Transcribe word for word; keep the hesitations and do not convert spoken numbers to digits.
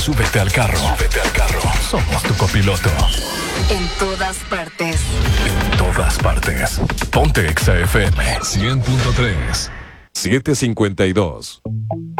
Súbete al carro. Súbete al carro. Somos tu copiloto. En todas partes. En todas partes. Ponte Exa F M. cien punto tres. siete cincuenta y dos.